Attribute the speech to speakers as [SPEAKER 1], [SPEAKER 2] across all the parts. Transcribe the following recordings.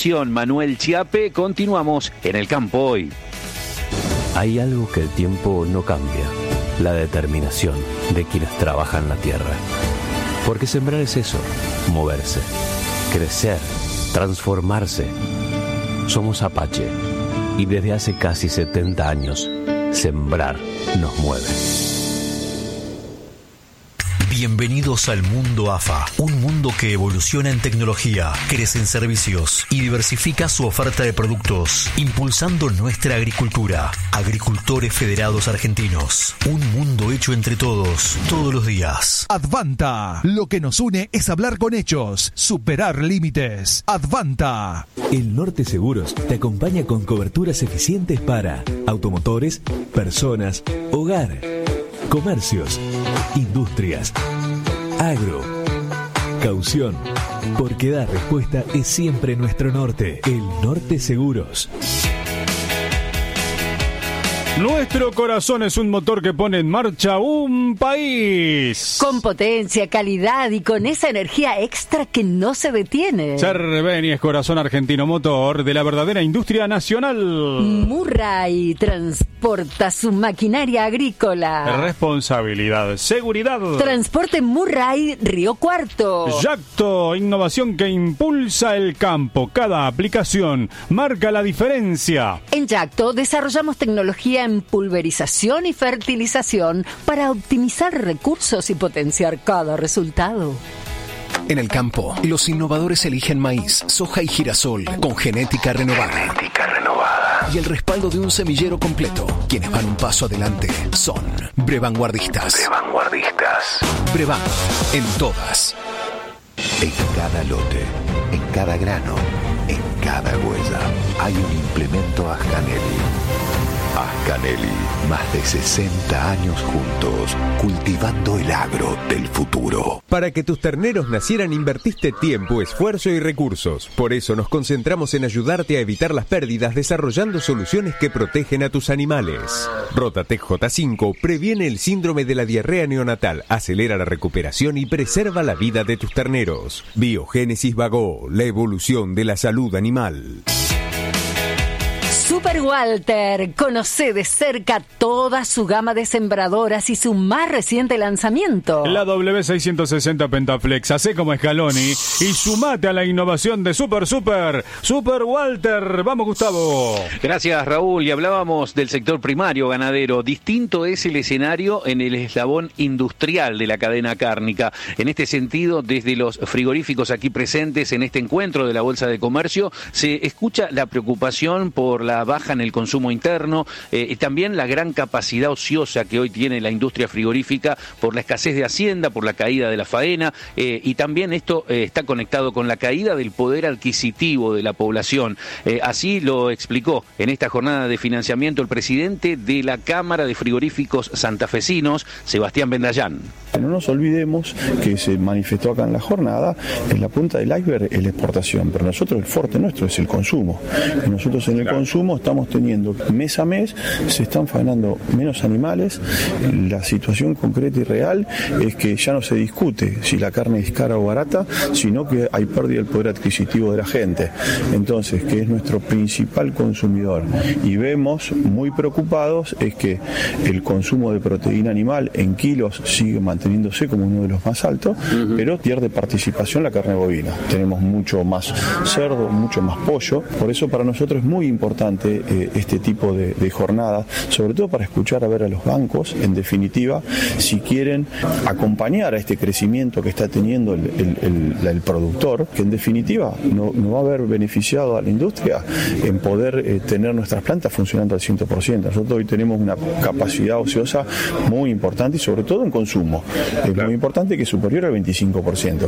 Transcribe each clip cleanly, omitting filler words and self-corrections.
[SPEAKER 1] Manuel Chiape. Continuamos en el campo hoy.
[SPEAKER 2] Hay algo que el tiempo no cambia: la determinación de quienes trabajan la tierra. Porque sembrar es eso, moverse, crecer, transformarse. Somos Apache y desde hace casi 70 años, sembrar nos mueve.
[SPEAKER 3] Bienvenidos al mundo AFA, un mundo que evoluciona en tecnología, crece en servicios y diversifica su oferta de productos, impulsando nuestra agricultura. Agricultores Federados Argentinos, un mundo hecho entre todos, todos los días.
[SPEAKER 4] Advanta, lo que nos une es hablar con hechos, superar límites. Advanta.
[SPEAKER 5] El Norte Seguros te acompaña con coberturas eficientes para automotores, personas, hogar, comercios, industrias, agro, caución, porque dar respuesta es siempre nuestro norte. El Norte Seguros.
[SPEAKER 6] Nuestro corazón es un motor que pone en marcha un país.
[SPEAKER 7] Con potencia, calidad y con esa energía extra que no se detiene.
[SPEAKER 6] Cerveni es corazón argentino motor de la verdadera industria nacional.
[SPEAKER 7] Murray transporta su maquinaria agrícola.
[SPEAKER 6] Responsabilidad, seguridad.
[SPEAKER 7] Transporte Murray Río Cuarto.
[SPEAKER 6] Yacto, innovación que impulsa el campo. Cada aplicación marca la diferencia.
[SPEAKER 7] En Yacto desarrollamos tecnología en pulverización y fertilización para optimizar recursos y potenciar cada resultado.
[SPEAKER 8] En el campo, los innovadores eligen maíz, soja y girasol con genética renovada. Y el respaldo de un semillero completo. Quienes van un paso adelante son Brevanguardistas. Brevan, en todas.
[SPEAKER 9] En cada lote, en cada grano, en cada huella, hay un implemento Ascanelli. Ascanelli, más de 60 años juntos, cultivando el agro del futuro.
[SPEAKER 10] Para que tus terneros nacieran invertiste tiempo, esfuerzo y recursos. Por eso nos concentramos en ayudarte a evitar las pérdidas desarrollando soluciones que protegen a tus animales. Rotatec J5 previene el síndrome de la diarrea neonatal, acelera la recuperación y preserva la vida de tus terneros. Biogénesis Bagó, la evolución de la salud animal.
[SPEAKER 7] Super Walter, conoce de cerca toda su gama de sembradoras y su más reciente lanzamiento.
[SPEAKER 6] La W660 Pentaflex, hacé como Scaloni y sumate a la innovación de Super Walter. Vamos, Gustavo.
[SPEAKER 1] Gracias, Raúl. Y hablábamos del sector primario ganadero. Distinto es el escenario en el eslabón industrial de la cadena cárnica. En este sentido, desde los frigoríficos aquí presentes en este encuentro de la Bolsa de Comercio, se escucha la preocupación por la baja en el consumo interno y también la gran capacidad ociosa que hoy tiene la industria frigorífica por la escasez de hacienda, por la caída de la faena y también esto está conectado con la caída del poder adquisitivo de la población. Así lo explicó en esta jornada de financiamiento el presidente de la Cámara de Frigoríficos Santafesinos, Sebastián Bendayán.
[SPEAKER 11] No nos olvidemos que se manifestó acá en la jornada, en la punta del iceberg es la exportación, pero nosotros el fuerte nuestro es el consumo. Y nosotros en el consumo estamos teniendo mes a mes, se están faenando menos animales. La situación concreta y real es que ya no se discute si la carne es cara o barata, sino que hay pérdida del poder adquisitivo de la gente. Entonces, que es nuestro principal consumidor. Y vemos muy preocupados es que el consumo de proteína animal en kilos sigue manteniéndose como uno de los más altos, pero pierde participación la carne bovina. Tenemos mucho más cerdo, mucho más pollo. Por eso para nosotros es muy importante este tipo de jornadas, sobre todo para escuchar a ver a los bancos, en definitiva, si quieren acompañar a este crecimiento que está teniendo el productor, que en definitiva no va a haber beneficiado a la industria en poder tener nuestras plantas funcionando al 100%. Nosotros hoy tenemos una capacidad ociosa muy importante y sobre todo en consumo. Es muy importante que es superior al 25%.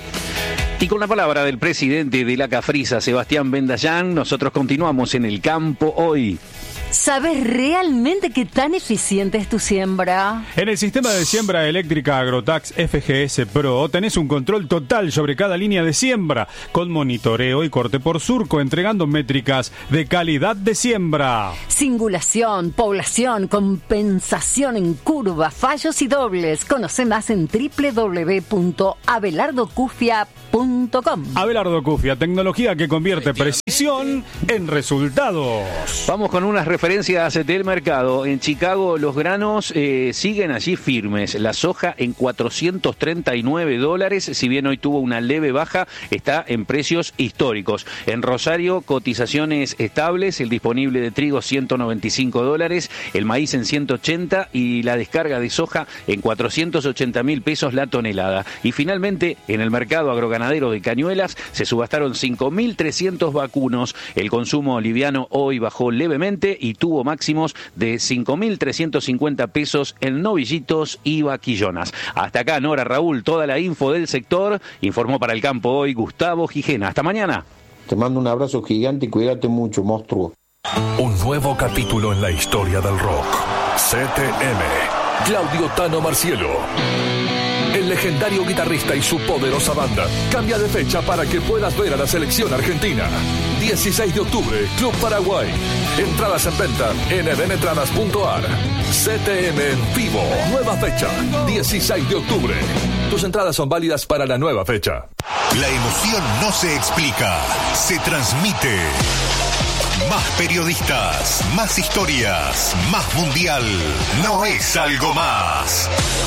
[SPEAKER 1] Y con la palabra del presidente de la Cafrisa, Sebastián Bendayán, nosotros continuamos en el campo hoy.
[SPEAKER 7] ¿Sabes realmente qué tan eficiente es tu siembra?
[SPEAKER 6] En el sistema de siembra eléctrica Agrotax FGS Pro tenés un control total sobre cada línea de siembra, con monitoreo y corte por surco, entregando métricas de calidad de siembra.
[SPEAKER 7] Singulación, población, compensación en curva, fallos y dobles. Conoce más en www.abelardocufia.com. Soja.com.
[SPEAKER 6] Abelardo Cufia, tecnología que convierte precisión en resultados.
[SPEAKER 1] Vamos con unas referencias del mercado. En Chicago los granos siguen allí firmes. La soja en $439, si bien hoy tuvo una leve baja, está en precios históricos. En Rosario, cotizaciones estables, el disponible de trigo $195, el maíz en 180 y la descarga de soja en 480.000 pesos la tonelada. Y finalmente, en el mercado agroganadero de Cañuelas se subastaron 5.300 vacunos. El consumo liviano hoy bajó levemente y tuvo máximos de 5.350 pesos en novillitos y vaquillonas. Hasta acá, Nora, Raúl, toda la info del sector. Informó para el campo hoy Gustavo Gijena. Hasta mañana.
[SPEAKER 12] Te mando un abrazo gigante y cuídate mucho, monstruo.
[SPEAKER 3] Un nuevo capítulo en la historia del rock. CTM. Claudio Tano Marcielo. El legendario guitarrista y su poderosa banda cambia de fecha para que puedas ver a la selección argentina. 16 de octubre, Club Paraguay. Entradas en venta en edenetradas.ar. CTM en vivo. Nueva fecha, 16 de octubre. Tus entradas son válidas para la nueva fecha.
[SPEAKER 13] La emoción no se explica, se transmite. Más periodistas, más historias, más mundial. No es algo más.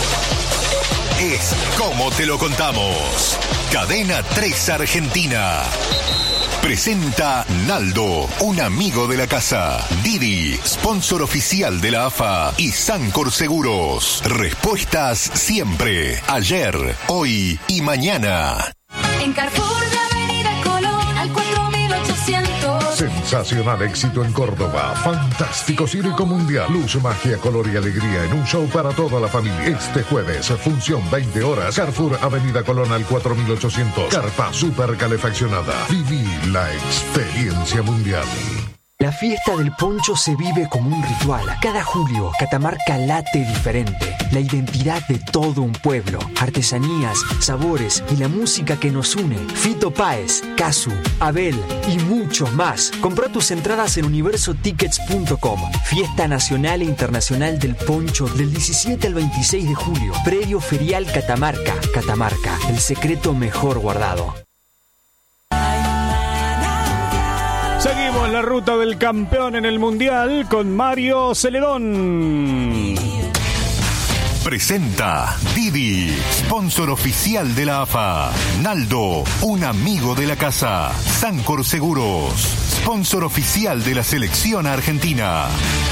[SPEAKER 13] Es como te lo contamos. Cadena 3 Argentina. Presenta Naldo, un amigo de la casa. Didi, sponsor oficial de la AFA. Y Sancor Seguros. Respuestas siempre. Ayer, hoy y mañana.
[SPEAKER 14] En Carrefour de Avenida Colón al 4800.
[SPEAKER 15] Sensacional éxito en Córdoba. Fantástico circo mundial. Luz, magia, color y alegría en un show para toda la familia. Este jueves, función 20 horas. Carrefour Avenida Colón al 4800. Carpa super calefaccionada. Viví la experiencia mundial.
[SPEAKER 16] La fiesta del poncho se vive como un ritual. Cada julio, Catamarca late diferente. La identidad de todo un pueblo. Artesanías, sabores y la música que nos une. Fito Páez, Casu, Abel y muchos más. Compra tus entradas en universotickets.com. Fiesta nacional e internacional del poncho del 17 al 26 de julio. Predio Ferial Catamarca. Catamarca, el secreto mejor guardado.
[SPEAKER 6] Seguimos la ruta del campeón en el Mundial con Mario Celedón.
[SPEAKER 13] Presenta Didi, sponsor oficial de la AFA. Naldo, un amigo de la casa. Sancor Seguros, sponsor oficial de la selección argentina.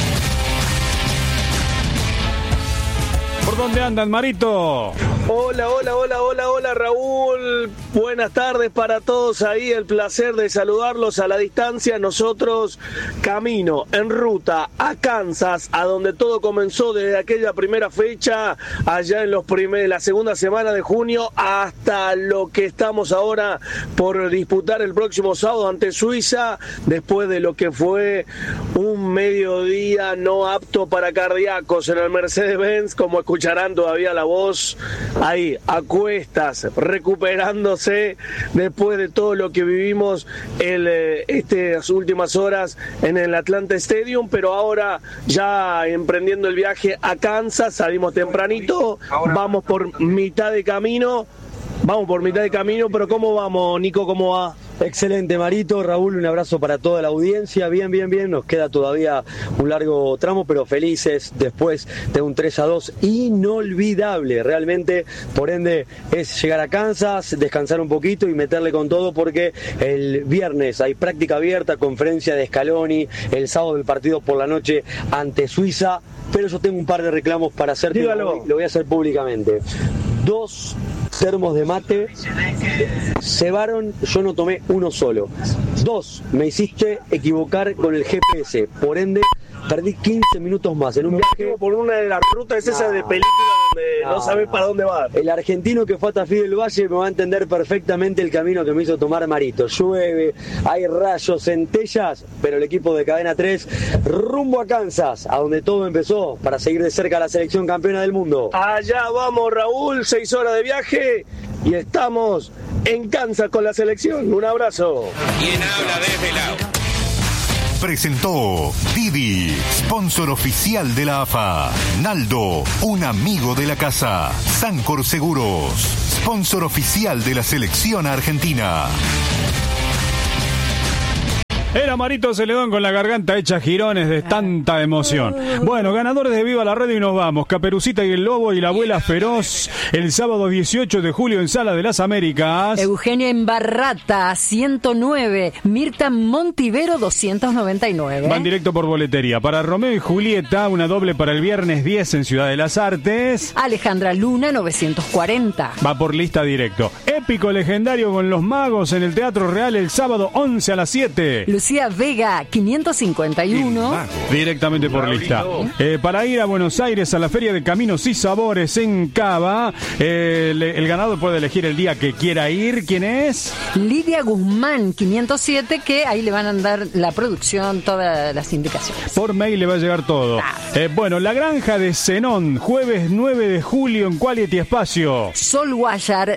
[SPEAKER 6] ¿Por dónde andan, Marito?
[SPEAKER 17] Hola, Raúl. Buenas tardes para todos ahí. El placer de saludarlos a la distancia. Nosotros camino en ruta a Kansas, a donde todo comenzó desde aquella primera fecha, allá en la segunda semana de junio, hasta lo que estamos ahora por disputar el próximo sábado ante Suiza, después de lo que fue un mediodía no apto para cardíacos en el Mercedes-Benz, como escucharán todavía la voz ahí a cuestas, recuperándose después de todo lo que vivimos estas últimas horas en el Atlanta Stadium, pero ahora ya emprendiendo el viaje a Kansas. Salimos tempranito, vamos por mitad de camino, pero ¿cómo vamos, Nico? ¿Cómo va?
[SPEAKER 18] Excelente, Marito. Raúl, un abrazo para toda la audiencia. Bien. Nos queda todavía un largo tramo, pero felices después de un 3-2 inolvidable, realmente. Por ende, es llegar a Kansas, descansar un poquito y meterle con todo, porque el viernes hay práctica abierta, conferencia de Scaloni, el sábado el partido por la noche ante Suiza. Pero yo tengo un par de reclamos para hacerte. Dígalo. Lo voy a hacer públicamente. 2 termos de mate cebaron, yo no tomé uno solo. 2, me hiciste equivocar con el GPS, por ende perdí 15 minutos más en un viaje.
[SPEAKER 17] Por una de las rutas esas de película donde no sabes para dónde va.
[SPEAKER 18] El argentino que fue a Tafí del Valle me va a entender perfectamente el camino que me hizo tomar Marito. Llueve, hay rayos, centellas, pero el equipo de Cadena 3 rumbo a Kansas, a donde todo empezó, para seguir de cerca a la selección campeona del mundo.
[SPEAKER 17] Allá vamos, Raúl, 6 horas de viaje y estamos en Kansas con la selección. Un abrazo.
[SPEAKER 19] ¿Quién habla desde el auto?
[SPEAKER 13] presentó Didi, sponsor oficial de la AFA. Naldo, un amigo de la casa. Sancor Seguros, sponsor oficial de la selección argentina.
[SPEAKER 6] Era Marito Celedón con la garganta hecha girones de tanta emoción. Bueno, ganadores de Viva la Radio y nos vamos. Caperucita y el Lobo y la Abuela Feroz el sábado 18 de julio en Sala de las Américas.
[SPEAKER 7] Eugenia Embarrata, 109. Mirta Montivero, 299.
[SPEAKER 6] Van directo por boletería. Para Romeo y Julieta, una doble para el viernes 10 en Ciudad de las Artes.
[SPEAKER 7] Alejandra Luna, 940.
[SPEAKER 6] Va por lista directo. Épico legendario con los magos en el Teatro Real el sábado 11 a las 7.
[SPEAKER 7] Lucía Vega, 551.
[SPEAKER 6] Directamente por lista. Para ir a Buenos Aires a la Feria de Caminos y Sabores en Cava, el ganador puede elegir el día que quiera ir. ¿Quién es?
[SPEAKER 7] Lidia Guzmán, 507, que ahí le van a dar la producción, todas las indicaciones.
[SPEAKER 6] Por mail le va a llegar todo. Bueno, La Granja de Zenón, jueves 9 de julio en Quality Espacio.
[SPEAKER 7] Sol Guayar,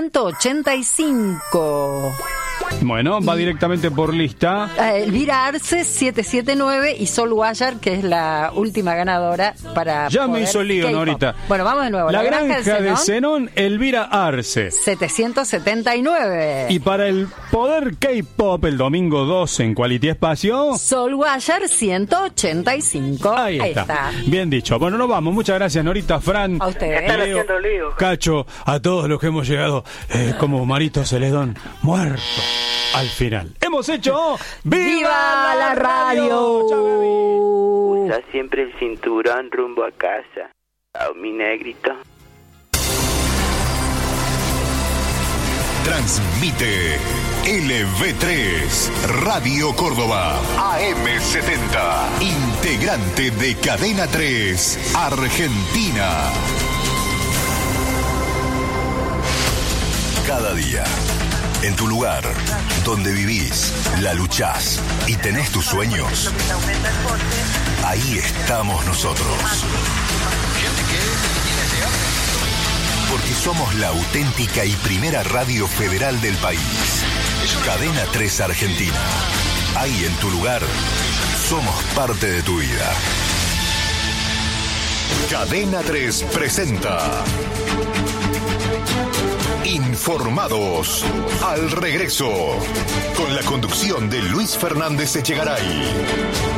[SPEAKER 7] 185.
[SPEAKER 6] Bueno, va directamente por lista.
[SPEAKER 7] Elvira Arce, 779, y Sol Guayar, que es la última ganadora para
[SPEAKER 6] ya me hizo lío, Norita.
[SPEAKER 7] Bueno, vamos de nuevo.
[SPEAKER 6] La Granja de Zenón, Elvira Arce,
[SPEAKER 7] 779.
[SPEAKER 6] Y para el Poder K-Pop, el domingo 2 en Quality Espacio,
[SPEAKER 7] Sol Guayar, 185.
[SPEAKER 6] Ahí está. Bien dicho. Bueno, nos vamos. Muchas gracias, Norita, Fran,
[SPEAKER 7] a ustedes.
[SPEAKER 6] Leo, Cacho, a todos los que hemos llegado como Marito Celedón, muerto al final. Hemos hecho
[SPEAKER 7] ¡Viva la Radio!
[SPEAKER 19] Usa siempre el cinturón rumbo a casa. Chao, mi negrito.
[SPEAKER 13] Transmite LV3 Radio Córdoba AM70, integrante de Cadena 3 Argentina. Cada día, en tu lugar, donde vivís, la luchás y tenés tus sueños, ahí estamos nosotros. Porque somos la auténtica y primera radio federal del país. Cadena 3 Argentina. Ahí en tu lugar, somos parte de tu vida. Cadena 3 presenta Informados al regreso, con la conducción de Luis Fernández Echegaray.